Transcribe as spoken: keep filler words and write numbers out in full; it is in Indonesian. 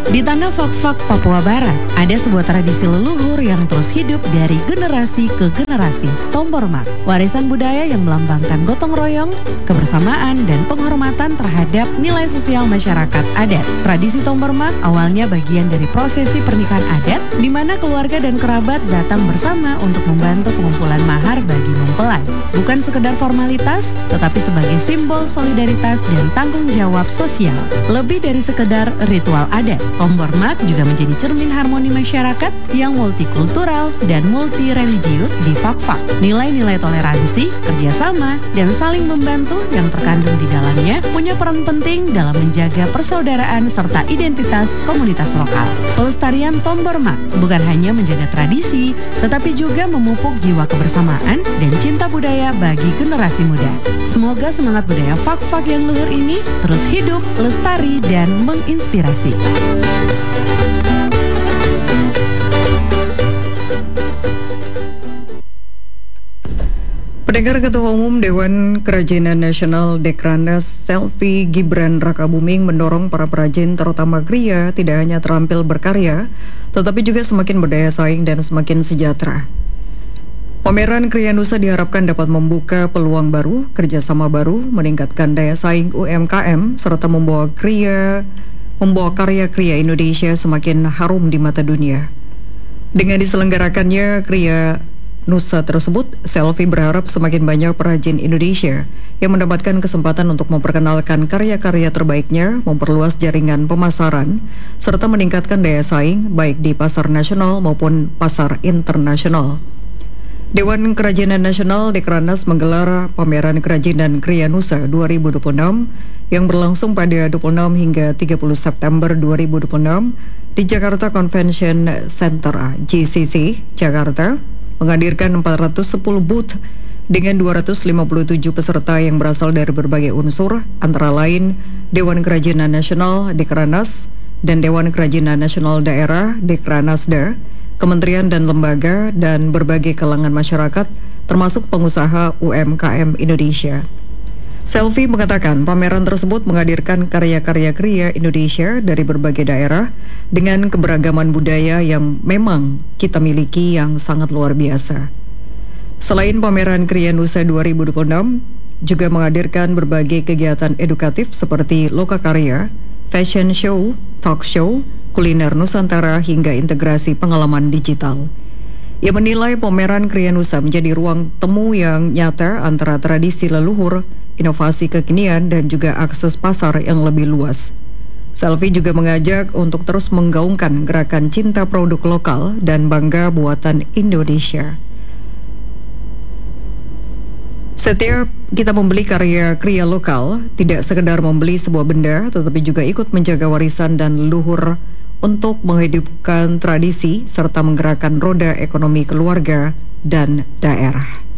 Di tanah Fak-Fak, Papua Barat, ada sebuah tradisi leluhur yang terus hidup dari generasi ke generasi. Tombormak, warisan budaya yang melambangkan gotong royong, kebersamaan, dan penghormatan terhadap nilai sosial masyarakat adat. Tradisi Tombormak awalnya bagian dari prosesi pernikahan adat, di mana keluarga dan kerabat datang bersama untuk membantu pengumpulan mahar bagi mempelai. Bukan sekedar formalitas, tetapi sebagai simbol solidaritas dan tanggung jawab sosial. Lebih dari sekedar ritual adat, Tombormak juga menjadi cermin harmoni masyarakat yang multikultural dan multireligius di Fak-Fak. Nilai-nilai toleransi, kerjasama, dan saling membantu yang terkandung di dalamnya punya peran penting dalam menjaga persaudaraan serta identitas komunitas lokal. Pelestarian Tombormak bukan hanya menjaga tradisi, tetapi juga memupuk jiwa kebersamaan dan cinta budaya bagi generasi muda. Semoga semangat budaya Fak-Fak yang luhur ini terus hidup, lestari, dan menginspirasi. Pendengar, Ketua Umum Dewan Kerajinan Nasional Dekrandas Selvi Gibran Rakabuming mendorong para perajin terutama kria tidak hanya terampil berkarya, tetapi juga semakin berdaya saing dan semakin sejahtera. Pameran Kria Nusa diharapkan dapat membuka peluang baru, kerjasama baru, meningkatkan daya saing U M K M, serta membawa kria membawa karya kria Indonesia semakin harum di mata dunia. Dengan diselenggarakannya Kria Nusa tersebut, Selvi berharap semakin banyak perajin Indonesia yang mendapatkan kesempatan untuk memperkenalkan karya-karya terbaiknya, memperluas jaringan pemasaran, serta meningkatkan daya saing baik di pasar nasional maupun pasar internasional. Dewan Kerajinan Nasional Dekrandas menggelar pameran Kerajinan Kria Nusa dua ribu dua puluh enam yang berlangsung pada dua puluh enam hingga tiga puluh September dua ribu dua puluh enam di Jakarta Convention Center J C C, Jakarta, menghadirkan empat ratus sepuluh booth dengan dua ratus lima puluh tujuh peserta yang berasal dari berbagai unsur, antara lain Dewan Kerajinan Nasional Dekrandas dan Dewan Kerajinan Nasional Daerah Dekranasda, kementerian dan lembaga, dan berbagai kalangan masyarakat, termasuk pengusaha U M K M Indonesia. Selvi mengatakan pameran tersebut menghadirkan karya-karya kria Indonesia dari berbagai daerah dengan keberagaman budaya yang memang kita miliki yang sangat luar biasa. Selain pameran Kria Nusa dua ribu dua puluh enam, juga menghadirkan berbagai kegiatan edukatif seperti lokakarya, fashion show, talk show, kuliner Nusantara, hingga integrasi pengalaman digital. Ia menilai pameran Kria Nusa menjadi ruang temu yang nyata antara tradisi leluhur, inovasi kekinian, dan juga akses pasar yang lebih luas. Selvi juga mengajak untuk terus menggaungkan gerakan cinta produk lokal dan bangga buatan Indonesia. Setiap kita membeli karya kria lokal, tidak sekedar membeli sebuah benda, tetapi juga ikut menjaga warisan dan leluhur untuk menghidupkan tradisi serta menggerakkan roda ekonomi keluarga dan daerah.